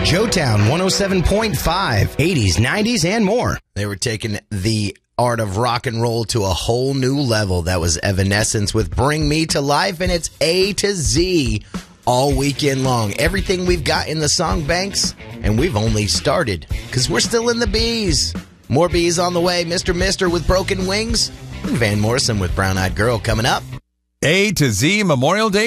Joetown 107.5, 80s, 90s, and more. They were taking the art of rock and roll to a whole new level. That was Evanescence with Bring Me to Life, and it's A to Z all weekend long. Everything we've got in the song banks, and we've only started because we're still in the B's. More B's on the way. Mr. Mister with Broken Wings, and Van Morrison with Brown Eyed Girl coming up. A to Z Memorial Day